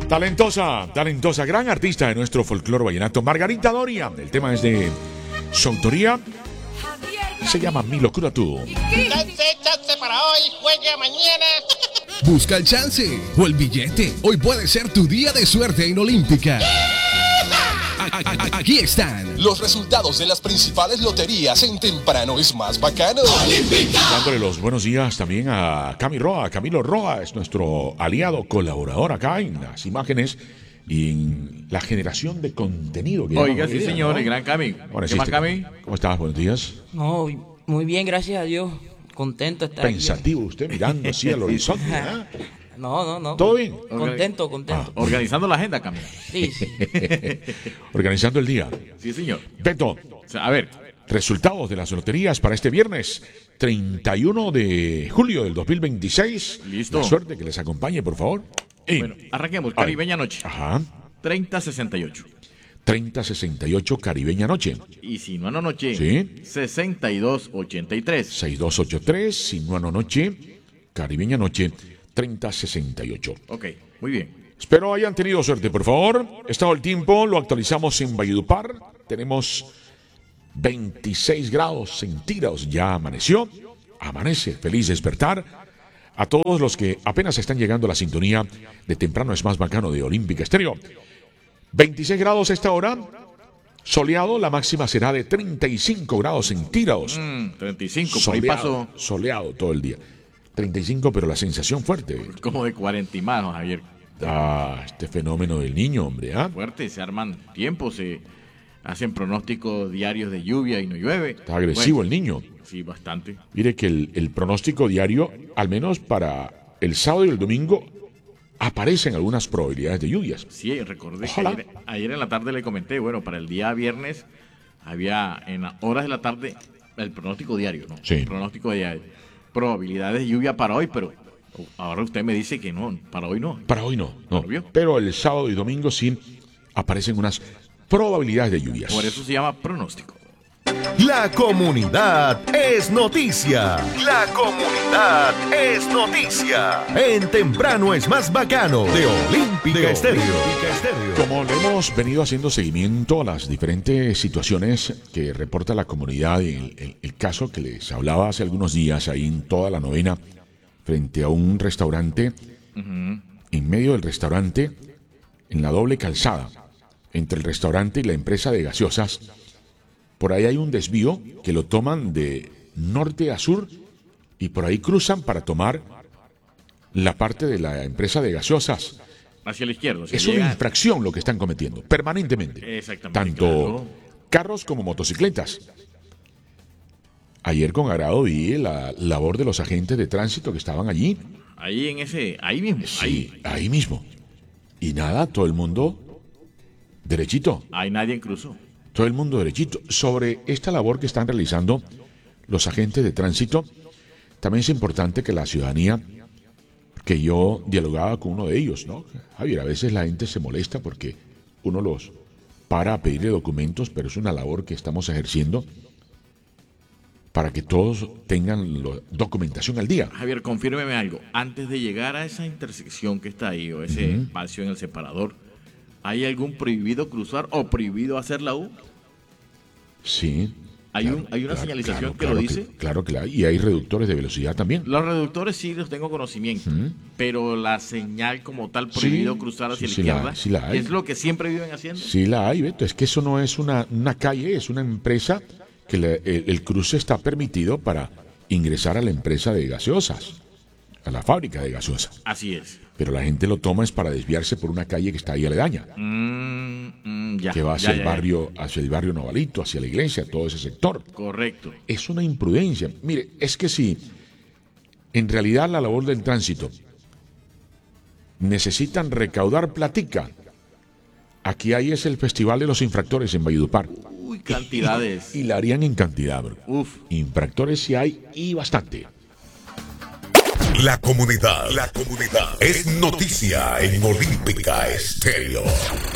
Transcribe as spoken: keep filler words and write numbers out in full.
Talentosa, talentosa, gran artista de nuestro folclore vallenato, Margarita Doria. El tema es de su autoría. Se llama Mi locura tú. Chance, chance para hoy, juegue mañana. Busca el chance o el billete. Hoy puede ser tu día de suerte en Olímpica. Aquí están los resultados de las principales loterías en Temprano es Más Bacano. Olímpica. Dándole los buenos días también a Cami Roa. Camilo Roa es nuestro aliado, colaborador acá en las imágenes y en la generación de contenido. Que Oiga, sí, idea, señor, ¿no? el gran Cami. Ahora ¿Qué sí, más, Cami? ¿Cómo estás? Buenos días. No, muy bien, gracias a Dios. Contento de estar Pensativo aquí. usted mirando así al horizonte. ¿eh? No, no, no. ¿Todo bien? Contento, contento. Ah, organizando la agenda, Cami. Sí, sí. Organizando el día. Sí, señor. Beto, O sea, a ver, resultados de las loterías para este viernes treinta y uno de julio del dos mil veintiséis. Listo. La suerte que les acompañe, por favor. Y, bueno, arranquemos. Caribeña Noche. Ajá. treinta sesenta y ocho. treinta sesenta y ocho Caribeña Noche. Y si no anoche, Sí. sesenta y dos ochenta y tres. seis dos ocho tres, Sinuano Noche, Caribeña Noche, treinta sesenta y ocho. Ok, muy bien. Espero hayan tenido suerte, por favor. Estado el tiempo, lo actualizamos en Valledupar. Tenemos veintiséis grados centígrados. Ya amaneció. Amanece. Feliz despertar. A todos los que apenas están llegando a la sintonía de Temprano es Más Bacano de Olímpica Estéreo. veintiséis grados a esta hora. Soleado, la máxima será de treinta y cinco grados centígrados. Mm, treinta y cinco, por ahí Soleado, pasó soleado todo el día. treinta y cinco, pero la sensación fuerte. como de cuarenta y más, Javier. Ah, este fenómeno del niño, hombre, ¿ah? Fuerte, se arman tiempos, se hacen pronósticos diarios de lluvia y no llueve. Está agresivo Bueno, el niño. Sí, bastante. Mire que el, el pronóstico diario, al menos para el sábado y el domingo, aparecen algunas probabilidades de lluvias. Sí, recordé Ojalá. que ayer, ayer en la tarde le comenté, bueno, para el día viernes había en las horas de la tarde el pronóstico diario, ¿no? Sí. El pronóstico diario. Probabilidades de lluvia para hoy, pero ahora usted me dice que no, para hoy no. Para hoy no, no. ¿Lo vio? Pero el sábado y domingo sí aparecen unas probabilidades de lluvias. Por eso se llama pronóstico. La comunidad es noticia. La comunidad es noticia. En Temprano es Más Bacano de Olímpica Estéreo. Como le hemos venido haciendo seguimiento a las diferentes situaciones que reporta la comunidad, y el, el- el caso que les hablaba hace algunos días ahí en toda la novena, frente a un restaurante, en medio del restaurante, en la doble calzada, entre el restaurante y la empresa de gaseosas, por ahí hay un desvío que lo toman de norte a sur y por ahí cruzan para tomar la parte de la empresa de gaseosas. Hacia la izquierda. Es una llega- infracción lo que están cometiendo, permanentemente. Exactamente. Tanto claro. carros como motocicletas. Ayer con agrado vi la labor de los agentes de tránsito que estaban allí. Ahí en ese, ahí mismo. Sí, Ahí. ahí mismo. Y nada, todo el mundo derechito. Ahí nadie cruzó. Todo el mundo derechito. Sobre esta labor que están realizando los agentes de tránsito, también es importante que la ciudadanía, que yo dialogaba con uno de ellos, ¿no? Javier, a veces la gente se molesta porque uno los para a pedirle documentos, pero es una labor que estamos ejerciendo para que todos tengan la documentación al día. Javier, confírmeme algo. Antes de llegar a esa intersección que está ahí, o ese espacio en el separador, ¿hay algún prohibido cruzar o prohibido hacer la U? Sí. ¿Hay, claro, un, hay una claro, señalización claro, que claro lo dice? claro que la hay. Y hay reductores de velocidad también. Los reductores sí los tengo conocimiento, Ujú. pero la señal como tal prohibido Sí, cruzar hacia sí, la sí la izquierda, hay, sí la hay. es lo que siempre viven haciendo. Sí la hay, Beto. Es que eso no es una, una calle, es una empresa que le- el, el cruce está permitido para ingresar a la empresa de gaseosas, a la fábrica de gaseosas. Así es. Pero la gente lo toma es para desviarse por una calle que está ahí aledaña, Mm, mm, ya, que va hacia ya, el ya, ya. barrio, hacia el barrio Novalito, hacia la iglesia, todo ese sector. Correcto. Es una imprudencia. Mire, es que si en realidad la labor del tránsito necesitan recaudar platica, aquí hay es el Festival de los Infractores en Valledupar. Uy, cantidades. Y la harían en cantidad, bro. Uf. Infractores sí hay y bastante. La comunidad, la comunidad es noticia en Olímpica Estéreo.